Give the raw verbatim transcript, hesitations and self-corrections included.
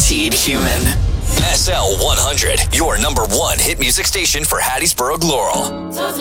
guaranteed human. S L one hundred, your number one hit music station for Hattiesburg, Laurel.